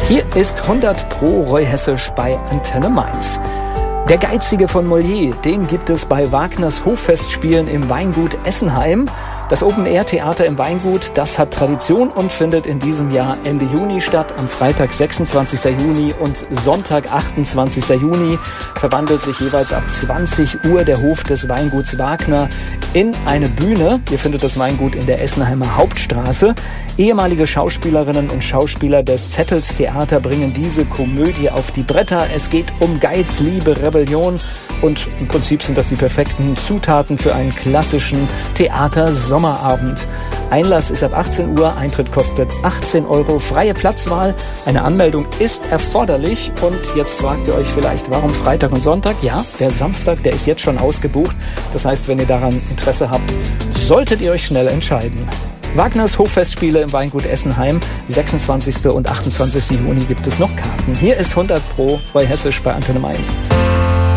Hier ist 100 Pro Roy Hessisch bei Antenne Mainz. Der Geizige von Molière, den gibt es bei Wagners Hoffestspielen im Weingut Essenheim. Das Open-Air-Theater im Weingut, das hat Tradition und findet in diesem Jahr Ende Juni statt. Am Freitag 26. Juni und Sonntag 28. Juni verwandelt sich jeweils ab 20 Uhr der Hof des Weinguts Wagner in eine Bühne. Ihr findet das Weingut in der Essenheimer Hauptstraße. Ehemalige Schauspielerinnen und Schauspieler des Zettels Theater bringen diese Komödie auf die Bretter. Es geht um Geiz, Liebe, Rebellion und im Prinzip sind das die perfekten Zutaten für einen klassischen Theater-Sommerabend. Einlass ist ab 18 Uhr, Eintritt kostet 18 €, freie Platzwahl. Eine Anmeldung ist erforderlich und jetzt fragt ihr euch vielleicht, warum Freitag und Sonntag? Ja, der Samstag, der ist jetzt schon ausgebucht. Das heißt, wenn ihr daran Interesse habt, solltet ihr euch schnell entscheiden. Wagners Hoffestspiele im Weingut Essenheim, 26. und 28. Juni gibt es noch Karten. Hier ist 100 Pro Roy Hessisch bei Antenne Mainz.